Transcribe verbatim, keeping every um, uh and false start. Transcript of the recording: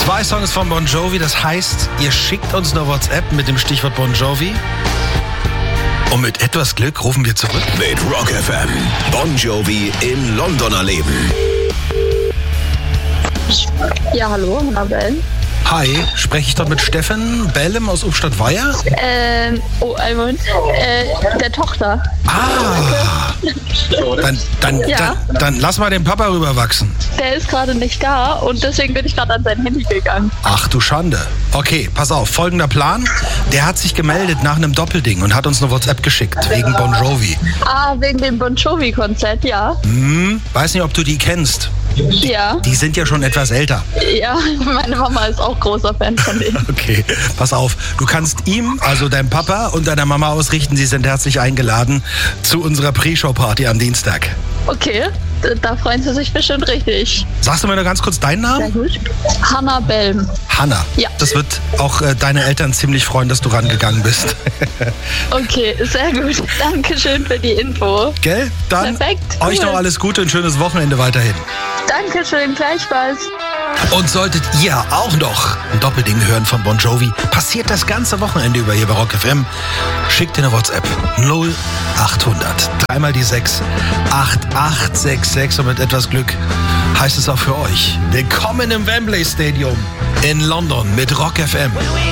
Zwei Songs von Bon Jovi, das heißt, ihr schickt uns eine WhatsApp mit dem Stichwort Bon Jovi. Und mit etwas Glück rufen wir zurück. Mit Rock F M. Bon Jovi in London erleben. Ja, hallo, Annabelle. Hi, spreche ich dort mit Steffen Bellem aus Ubstadt-Weiher? Ähm, oh, einen Moment. Äh, der Tochter. Ah, dann, dann, Ja. dann, dann lass mal den Papa rüberwachsen. Der ist gerade nicht da und deswegen bin ich gerade an sein Handy gegangen. Ach du Schande. Okay, pass auf, folgender Plan. Der hat sich gemeldet nach einem Doppelding und hat uns eine WhatsApp geschickt, wegen Bon Jovi. Ah, wegen dem Bon Jovi-Konzert, ja. Hm, weiß nicht, ob du die kennst. Ja. Die sind ja schon etwas älter. Ja, meine Mama ist auch großer Fan von denen. Okay, pass auf. Du kannst ihm, also deinem Papa und deiner Mama ausrichten, sie sind herzlich eingeladen zu unserer Pre-Show-Party am Dienstag. Okay, d- da freuen sie sich bestimmt richtig. Sagst du mir nur ganz kurz deinen Sehr Namen? gut. Hannah Bellm. Hanna. Ja. Das wird auch äh, deine Eltern ziemlich freuen, dass du rangegangen bist. Okay, sehr gut. Dankeschön für die Info. Gell? Dann Perfekt, euch cool. noch alles Gute und schönes Wochenende weiterhin. Dankeschön, gleichfalls. Und solltet ihr auch noch ein Doppelding hören von Bon Jovi, passiert das ganze Wochenende über hier bei Rock F M. Schickt dir eine WhatsApp null achthundert, dreimal die sechs, acht acht sechs sechs und mit etwas Glück heißt es auch für euch. Willkommen im Wembley Stadium in London mit Rock F M.